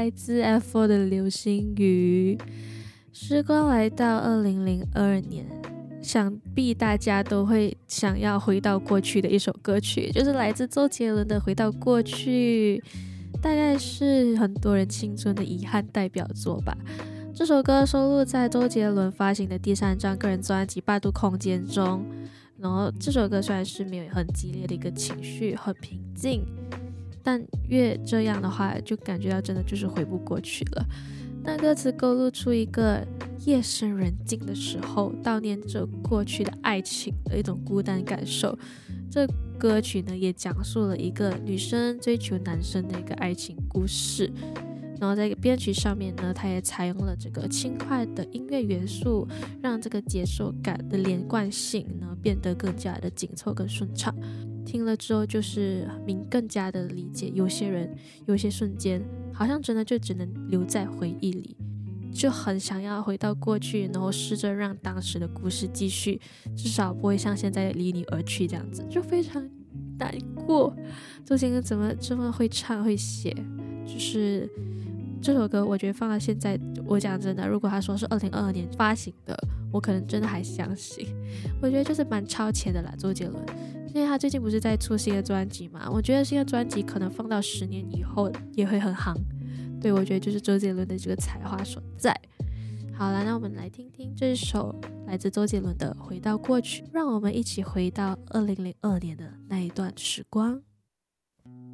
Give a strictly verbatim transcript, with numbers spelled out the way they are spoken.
来自 F 四 的流星雨。时光来到二零零二年，想必大家都会想要回到过去的一首歌曲，就是来自周杰伦的《回到过去》，大概是很多人青春的遗憾代表作吧。这首歌收录在周杰伦发行的第三张个人专辑《八度空间》中。然后这首歌虽然是没有很激烈的一个情绪，很平静，但越这样的话就感觉到真的就是回不过去了。那歌词勾勒出一个夜深人静的时候悼念着过去的爱情的一种孤单感受。这歌曲呢也讲述了一个女生追求男生的一个爱情故事。然后在编曲上面呢，它也采用了这个轻快的音乐元素，让这个节奏感的连贯性呢变得更加的紧凑跟顺畅。听了之后就是明更加的理解，有些人有些瞬间好像真的就只能留在回忆里，就很想要回到过去，然后试着让当时的故事继续，至少不会像现在离你而去这样子，就非常难过。周杰伦怎么这么会唱会写，就是这首歌我觉得放到现在，我讲真的，如果他说是二零二二年发行的，我可能真的还相信。我觉得就是蛮超前的啦，周杰伦，因为他最近不是在出新的专辑嘛，我觉得新的专辑可能放到十年以后也会很夯。对，我觉得就是周杰伦的这个才华所在。好了，那我们来听听这首来自周杰伦的《回到过去》，让我们一起回到二零零二年的那一段时光。